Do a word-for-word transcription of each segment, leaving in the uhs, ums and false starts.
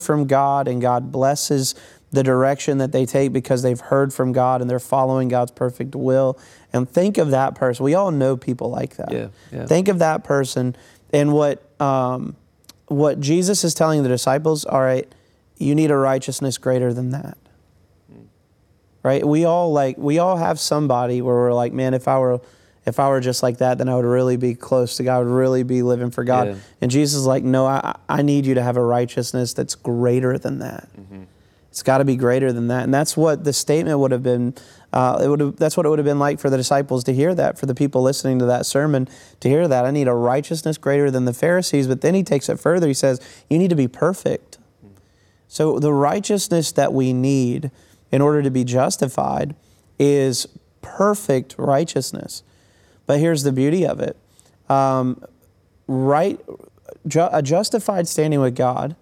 from God and God blesses the direction that they take because they've heard from God and they're following God's perfect will. And think of that person. We all know people like that. Yeah, yeah. Think of that person and what um, what Jesus is telling the disciples, all right, you need a righteousness greater than that. Mm. Right? We all like we all have somebody where we're like, man, if I were if I were just like that, then I would really be close to God, I would really be living for God. Yeah. And Jesus is like, no, I, I need you to have a righteousness that's greater than that. Mm-hmm. It's got to be greater than that. And that's what the statement would have been, uh, it would have, that's what it would have been like for the disciples to hear that, for the people listening to that sermon to hear that. I need a righteousness greater than the Pharisees. But then he takes it further. He says, you need to be perfect. Mm-hmm. So the righteousness that we need in order to be justified is perfect righteousness. But here's the beauty of it. Um, right, ju- a justified standing with God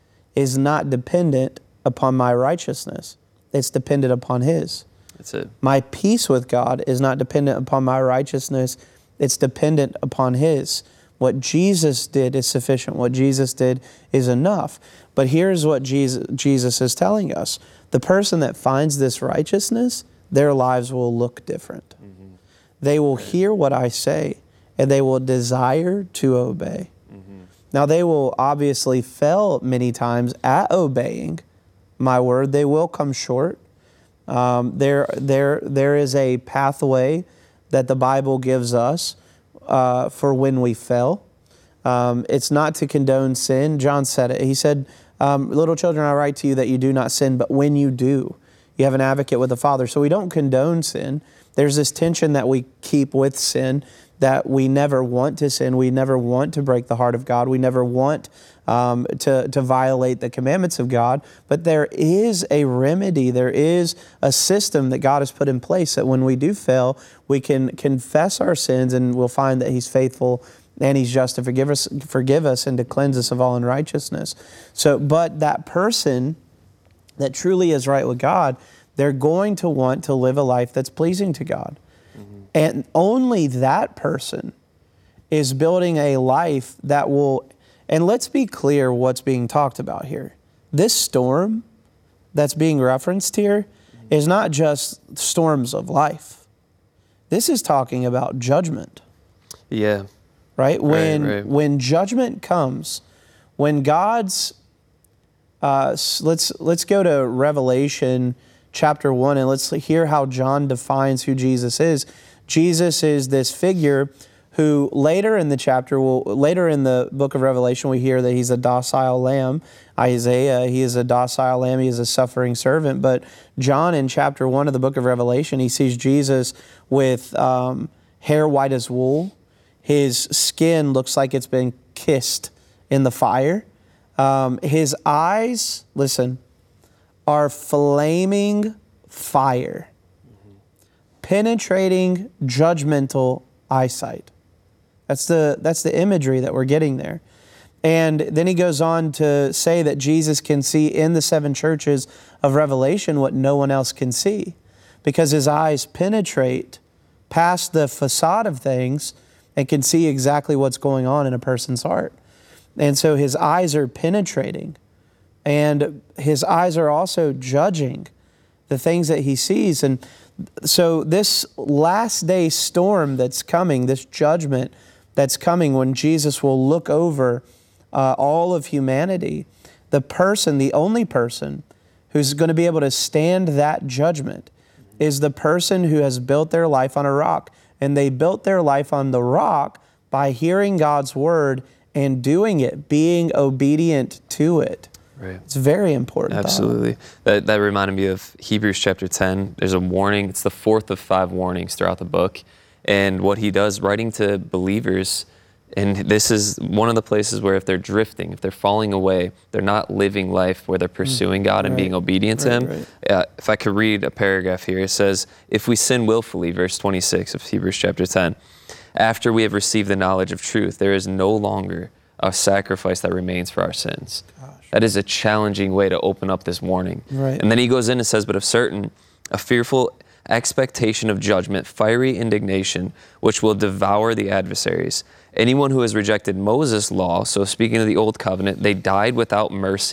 is not dependent upon my righteousness. It's dependent upon His. That's it. My peace with God is not dependent upon my righteousness. It's dependent upon His. What Jesus did is sufficient. What Jesus did is enough. But here's what Jesus, Jesus is telling us. The person that finds this righteousness, their lives will look different. Mm-hmm. They will hear what I say, and they will desire to obey. Mm-hmm. Now, they will obviously fail many times at obeying my word. They will come short. Um, there, there, there is a pathway that the Bible gives us uh, for when we fail. Um, it's not to condone sin. John said it. He said, um, little children, I write to you that you do not sin, but when you do, you have an advocate with the Father. So we don't condone sin. There's this tension that we keep with sin, that we never want to sin. We never want to break the heart of God. We never want um, to, to violate the commandments of God. But there is a remedy. There is a system that God has put in place that when we do fail, we can confess our sins and we'll find that He's faithful and He's just to forgive us, forgive us and to cleanse us of all unrighteousness. So, but that person that truly is right with God, they're going to want to live a life that's pleasing to God. Mm-hmm. And only that person is building a life that will, and let's be clear what's being talked about here. This storm that's being referenced here mm-hmm. is not just storms of life. This is talking about judgment. Yeah. Right? When, right, right. when judgment comes, when God's, uh, let's, let's go to Revelation chapter one, and let's hear how John defines who Jesus is. Jesus is this figure who later in the chapter, will, later in the book of Revelation, we hear that He's a docile lamb. Isaiah, He is a docile lamb, He is a suffering servant. But John in chapter one of the book of Revelation, he sees Jesus with um, hair white as wool. His skin looks like it's been kissed in the fire. Um, his eyes, listen, are flaming fire, mm-hmm. penetrating, judgmental eyesight. That's the, that's the imagery that we're getting there. And then he goes on to say that Jesus can see in the seven churches of Revelation what no one else can see, because His eyes penetrate past the facade of things and can see exactly what's going on in a person's heart. And so His eyes are penetrating. And His eyes are also judging the things that He sees. And so this last day storm that's coming, this judgment that's coming when Jesus will look over uh, all of humanity, the person, the only person who's going to be able to stand that judgment is the person who has built their life on a rock. And they built their life on the rock by hearing God's word and doing it, being obedient to it. Right. It's very important. Absolutely. That, that reminded me of Hebrews chapter ten. There's a warning. It's the fourth of five warnings throughout the book. And what he does, writing to believers, and this is one of the places where if they're drifting, if they're falling away, they're not living life where they're pursuing God and right. being obedient right, to Him. Right. Uh, if I could read a paragraph here, it says, if we sin willfully, verse twenty-six of Hebrews chapter ten, after we have received the knowledge of truth, there is no longer a sacrifice that remains for our sins. Gosh. That is a challenging way to open up this warning. Right. And then he goes in and says, but of certain, a fearful expectation of judgment, fiery indignation, which will devour the adversaries. Anyone who has rejected Moses' law, so speaking of the old covenant, they died without mercy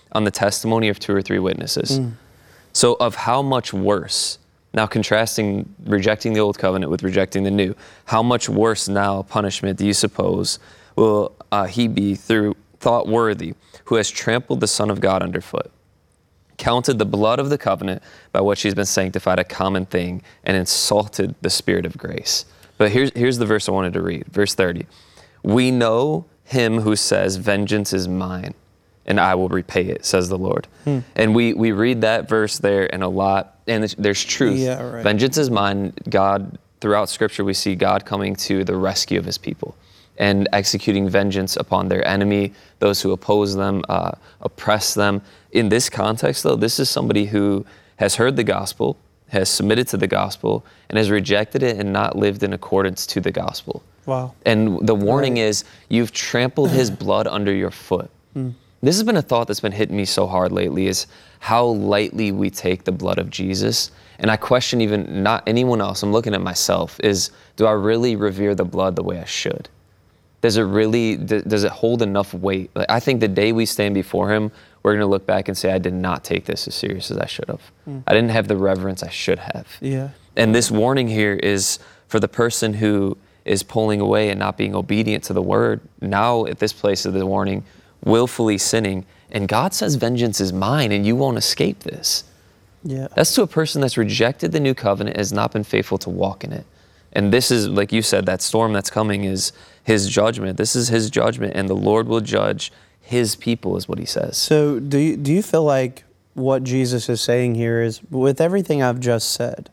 on the testimony of two or three witnesses. Mm. So of how much worse, now contrasting rejecting the old covenant with rejecting the new, how much worse now punishment do you suppose will uh, he be through thought worthy, who has trampled the Son of God underfoot, counted the blood of the covenant by which he's been sanctified a common thing, and insulted the Spirit of grace. But here's, here's the verse I wanted to read, verse thirty. We know him who says, vengeance is mine, and I will repay it, says the Lord. Hmm. And we, we read that verse there and a lot, and there's truth. Yeah, right. Vengeance is mine. God, throughout Scripture, we see God coming to the rescue of his people and executing vengeance upon their enemy, those who oppose them, uh, oppress them. In this context, though, this is somebody who has heard the gospel, has submitted to the gospel, and has rejected it and not lived in accordance to the gospel. Wow. And the warning Right. is, you've trampled his blood under your foot. Hmm. This has been a thought that's been hitting me so hard lately, is how lightly we take the blood of Jesus. And I question even not anyone else, I'm looking at myself, is do I really revere the blood the way I should? Does it really, does it hold enough weight? Like, I think the day we stand before him, we're going to look back and say, I did not take this as serious as I should have. Mm. I didn't have the reverence I should have. Yeah. And this warning here is for the person who is pulling away and not being obedient to the word. Now at this place of the warning, willfully sinning, and God says vengeance is mine and you won't escape this. Yeah. That's to a person that's rejected the new covenant, has not been faithful to walk in it. And this is, like you said, that storm that's coming is his judgment. This is his judgment, and the Lord will judge his people, is what he says. So do you, do you feel like what Jesus is saying here is, with everything I've just said,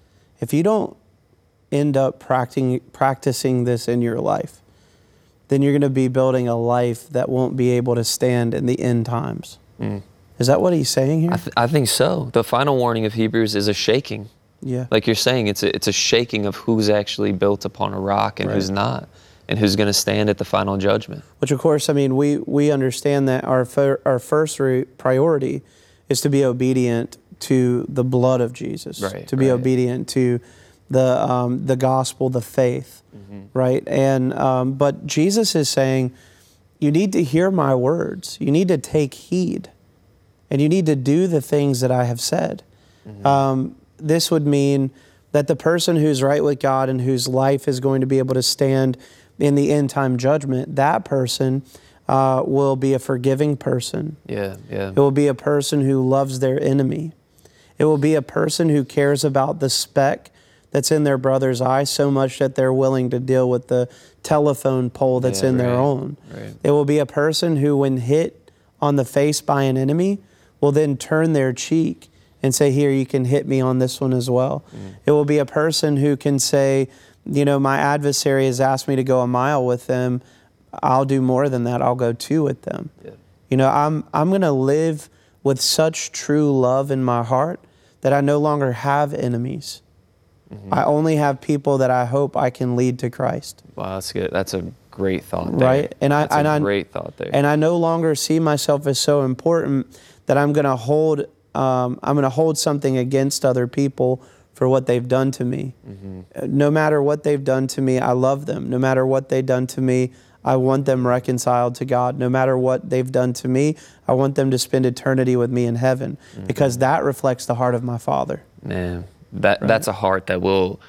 if you don't end up practicing, practicing this in your life, then you're going to be building a life that won't be able to stand in the end times. Mm. Is that what he's saying here? I, th- I think so. The final warning of Hebrews is a shaking. Yeah. Like you're saying, it's a, it's a shaking of who's actually built upon a rock and Right. who's not, and who's going to stand at the final judgment. Which, of course, I mean, we, we understand that our, fir- our first re- priority is to be obedient to the blood of Jesus, right, to be right. obedient to the um, the gospel, the faith, mm-hmm. right? And um, but Jesus is saying, you need to hear my words. You need to take heed, and you need to do the things that I have said. Mm-hmm. Um, this would mean that the person who's right with God and whose life is going to be able to stand in the end time judgment, that person uh, will be a forgiving person. Yeah, yeah. It will be a person who loves their enemy. It will be a person who cares about the speck that's in their brother's eye so much that they're willing to deal with the telephone pole that's yeah, in right, their own. Right. It will be a person who, when hit on the face by an enemy, will then turn their cheek and say, here, you can hit me on this one as well. Mm. It will be a person who can say, you know, my adversary has asked me to go a mile with them. I'll do more than that. I'll go two with them. Yeah. You know, I'm I'm going to live with such true love in my heart that I no longer have enemies. Mm-hmm. I only have people that I hope I can lead to Christ. Wow, that's good. That's a great thought there. Right? And I, that's and a I, great thought there. And I no longer see myself as so important that I'm going to hold um, I'm going to hold something against other people for what they've done to me. Mm-hmm. No matter what they've done to me, I love them. No matter what they've done to me, I want them reconciled to God. No matter what they've done to me, I want them to spend eternity with me in heaven, mm-hmm. because that reflects the heart of my Father. Man, that right? that's a heart that will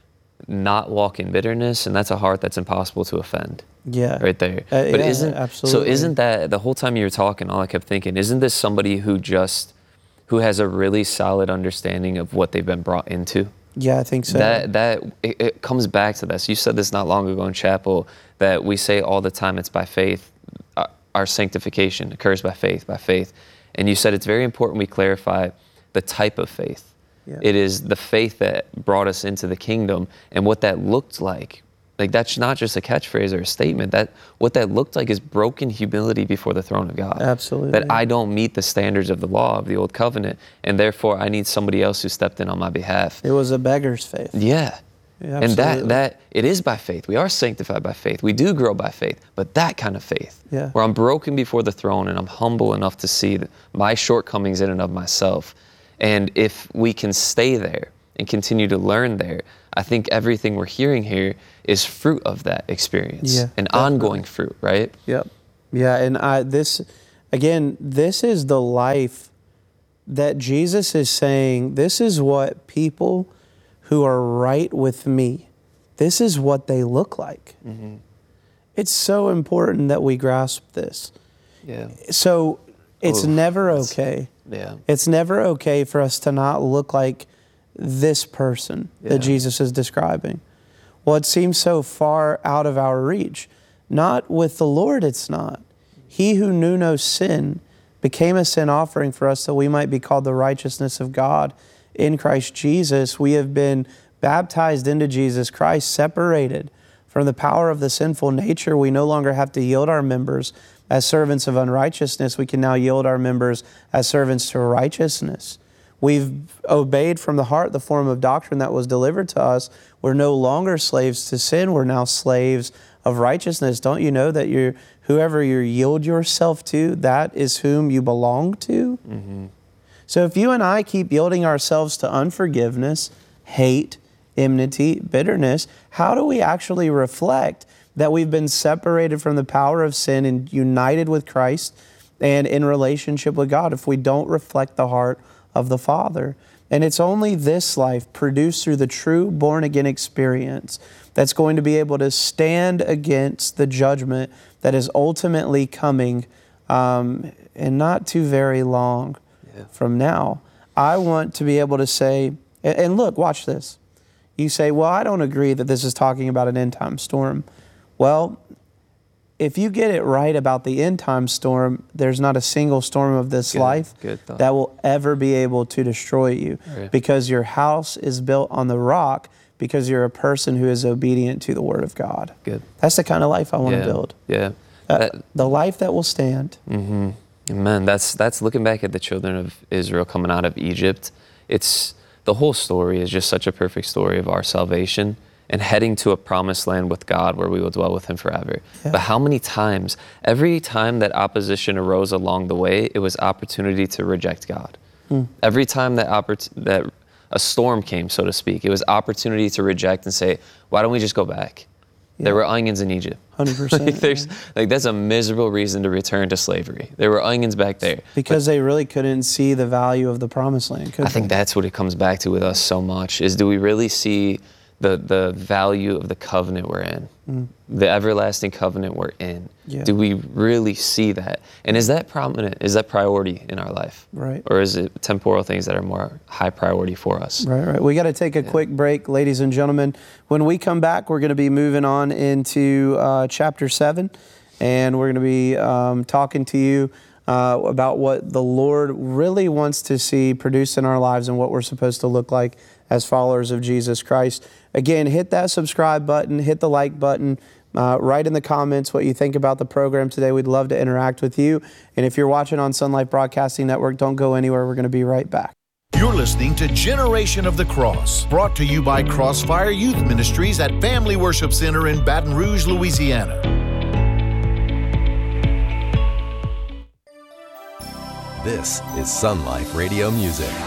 not walk in bitterness, and that's a heart that's impossible to offend. Yeah. Right there. Uh, but yeah, isn't absolutely. So isn't that, the whole time you were talking, all I kept thinking, isn't this somebody who just who has a really solid understanding of what they've been brought into? Yeah, I think so. That that it, it comes back to this. You said this not long ago in chapel, that we say all the time it's by faith. Our, our sanctification occurs by faith, by faith. And you said it's very important we clarify the type of faith. Yeah. It is the faith that brought us into the kingdom, and what that looked like. Like, that's not just a catchphrase or a statement. That what that looked like is broken humility before the throne of God. Absolutely. That I don't meet the standards of the law of the old covenant, and therefore I need somebody else who stepped in on my behalf. It was a beggar's faith. Yeah. Yeah, and that that it is by faith. We are sanctified by faith. We do grow by faith, but that kind of faith, yeah. where I'm broken before the throne and I'm humble enough to see my shortcomings in and of myself. And if we can stay there and continue to learn there, I think everything we're hearing here is fruit of that experience, yeah, an definitely. ongoing fruit, right? Yep. Yeah, and I this, Again, this is the life that Jesus is saying, this is what people who are right with me, this is what they look like. Mm-hmm. It's so important that we grasp this. Yeah. So it's Oof, never okay. Yeah. It's never okay for us to not look like this person Yeah. that Jesus is describing. Well, it seems so far out of our reach. Not with the Lord, it's not. He who knew no sin became a sin offering for us that we might be called the righteousness of God in Christ Jesus. We have been baptized into Jesus Christ, separated from the power of the sinful nature. We no longer have to yield our members as servants of unrighteousness. We can now yield our members as servants to righteousness. We've obeyed from the heart the form of doctrine that was delivered to us. We're no longer slaves to sin. We're now slaves of righteousness. Don't you know that you're, whoever you yield yourself to, that is whom you belong to? Mm-hmm. So if you and I keep yielding ourselves to unforgiveness, hate, enmity, bitterness, how do we actually reflect that we've been separated from the power of sin and united with Christ and in relationship with God if we don't reflect the heart of the Father? And it's only this life produced through the true born-again experience that's going to be able to stand against the judgment that is ultimately coming um, and not too very long yeah. from now. I want to be able to say, and, and look, watch this. You say, well, I don't agree that this is talking about an end-time storm. Well, if you get it right about the end-time storm, there's not a single storm of this good, life good that will ever be able to destroy you right. because your house is built on the rock because you're a person who is obedient to the Word of God. Good. That's the kind of life I want yeah. to build. Yeah. Uh, that, the life that will stand. Mm-hmm. Amen. That's, that's looking back at the children of Israel coming out of Egypt. It's the whole story is just such a perfect story of our salvation and heading to a promised land with God where we will dwell with Him forever. Yeah. But how many times, every time that opposition arose along the way, it was opportunity to reject God. Mm. Every time that, oppor- that a storm came, so to speak, it was opportunity to reject and say, why don't we just go back? Yeah. There were onions in Egypt. one hundred percent. like, there's, yeah. like that's a miserable reason to return to slavery. There were onions back there. Because but, they really couldn't see the value of the promised land, could I think they? that's what it comes back to with us so much, is do we really see the the value of the covenant we're in, mm. the everlasting covenant we're in? Yeah. Do we really see that? And is that prominent? Is that priority in our life? Right. Or is it temporal things that are more high priority for us? Right, right. We got to take a yeah. quick break, ladies and gentlemen. When we come back, we're going to be moving on into uh, chapter seven, and we're going to be um, talking to you uh, about what the Lord really wants to see produced in our lives and what we're supposed to look like as followers of Jesus Christ. Again, hit that subscribe button, hit the like button, uh, write in the comments what you think about the program today. We'd love to interact with you. And if you're watching on Sun Life Broadcasting Network, don't go anywhere. We're going to be right back. You're listening to Generation of the Cross, brought to you by Crossfire Youth Ministries at Family Worship Center in Baton Rouge, Louisiana. This is Sun Life Radio Music.